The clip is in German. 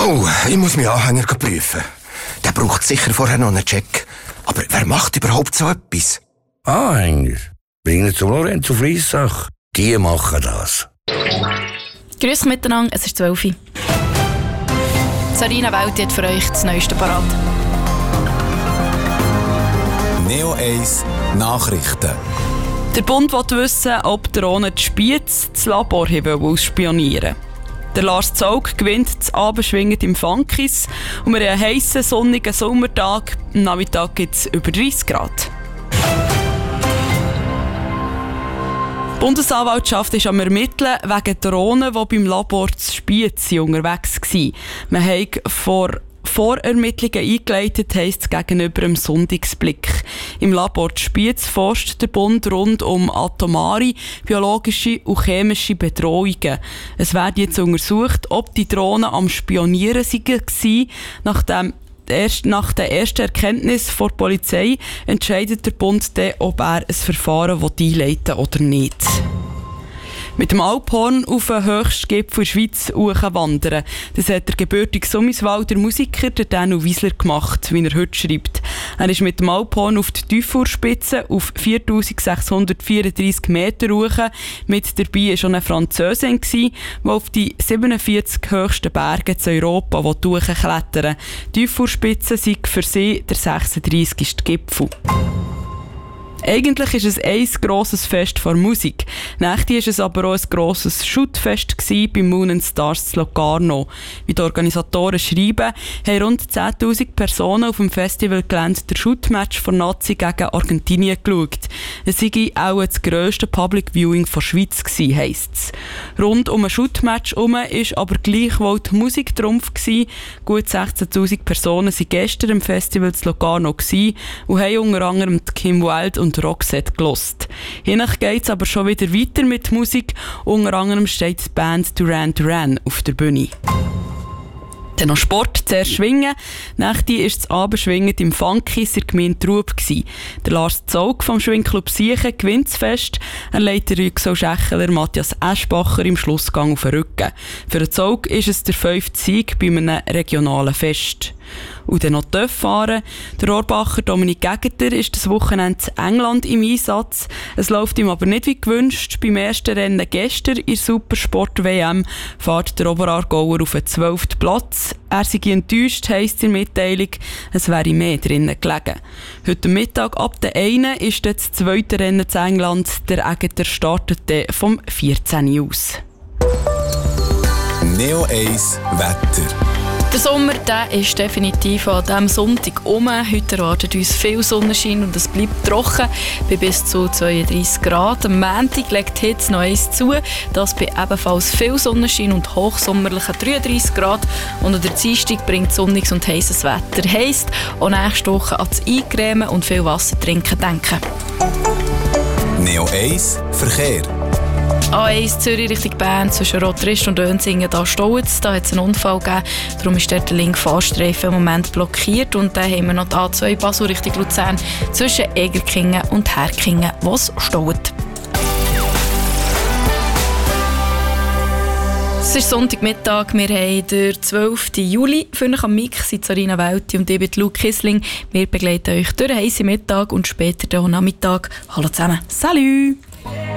Oh, ich muss meinen Anhänger prüfen. Der braucht sicher vorher noch einen Check. Aber wer macht überhaupt so etwas? Anhänger? Bringen zu Lorenzo Fliessach. Die machen das. Grüß miteinander, es ist 12 Uhr. Sarina Welt hat für euch das Neueste parat. Neo 1 Nachrichten. Der Bund will wissen, ob Drohnen die Spiez das Labor ausspionieren. Der Lars Zaug gewinnt das Abendschwingen im Funkis und wir haben einen heissen, sonnigen Sommertag. Am Nachmittag gibt es über 30 Grad. Die Bundesanwaltschaft ist am Ermitteln wegen Drohnen, die beim Labor zu Spiez unterwegs waren. Man hat Vorermittlungen eingeleitet, heisst es gegenüber dem Sonntagsblick. Im Labor zu Spiez forscht der Bund rund um atomare, biologische und chemische Bedrohungen. Es wird jetzt untersucht, ob die Drohnen am Spionieren waren. Nach der ersten Erkenntnis der Polizei entscheidet der Bund dann, ob er ein Verfahren einleiten will oder nicht. Mit dem Alphorn auf den höchsten Gipfel der Schweiz wandern. Das hat der gebürtige Summiswalder Musiker Danu Wiesler gemacht, wie er heute schreibt. Er ist mit dem Alphorn auf die Teufelspitze auf 4634 Meter hoch. Mit dabei war schon eine Französin, die auf die 47 höchsten Berge in Europa hochklettern will. Die Teufelspitze sei für sie der 36. Gipfel. Eigentlich ist es ein grosses Fest vor Musik. Nächstes war es aber auch ein grosses Shootfest beim Moon & Stars zu Locarno. Wie die Organisatoren schreiben, haben rund 10'000 Personen auf dem Festivalgelände der Shootmatch von Nazi gegen Argentinien geschaut. Es sei auch das grösste Public Viewing der Schweiz gewesen, heisst es. Rund um ein Shootmatch herum war aber gleichwohl die Musik Trumpf gewesen. Gut 16'000 Personen waren gestern im Festival zu Locarno gewesen und haben unter anderem Kim Wilde und Roxette gehört. Hiernach geht es aber schon wieder weiter mit Musik. Unter anderem steht die Band Duran Duran auf der Bühne. Dann noch Sport, zuerst Schwingen. Nächste war das Abendschwingen im Funkis in der Gemeinde Trub. Der Lars Zaug vom Schwingclub Siechen gewinnt das Fest. Er leitet Rügsau Schächeler Matthias Eschbacher im Schlussgang auf den Rücken. Für den Zaug ist es der 5. Sieg bei einem regionalen Fest. Und dann noch die fahren. Der Rohrbacher Dominik Gegeter ist das Wochenende in England im Einsatz. Es läuft ihm aber nicht wie gewünscht. Beim ersten Rennen gestern in der Supersport-WM fährt der Oberaargauer auf den 12. Platz. Er sei enttäuscht, heisst in der Mitteilung, es wäre mehr drinnen gelegen. Heute Mittag ab der 1 ist das zweite Rennen in England. Der Gegeter startet vom 14 aus. Neo 1 Wetter. Der Sommer der ist definitiv an diesem Sonntag um. Heute erwartet uns viel Sonnenschein und es bleibt trocken bei bis zu 32 Grad. Am Montag legt die Hitze noch eins zu. Das bei ebenfalls viel Sonnenschein und hochsommerlichen 33 Grad. Und an der Dienstag bringt sonniges und heißes Wetter. Heisst, auch nächste Woche an das Eincremen und viel Wasser trinken denken. Neo 1 Verkehr. A1 Zürich Richtung Bern zwischen Rotrist und Önsingen, da staut es. Da hat es einen Unfall gegeben. Darum ist dort der linke Fahrstreifen im Moment blockiert. Und dann haben wir noch die A2 Basel Richtung Luzern zwischen Egerkingen und Herkingen, wo es staut. Es ist Sonntagmittag, wir haben den 12. Juli. Für euch am Mix sind Sarina Welti und ich bin Luke Kissling. Wir begleiten euch durch den heissen Mittag und später den Nachmittag. Hallo zusammen. Salut!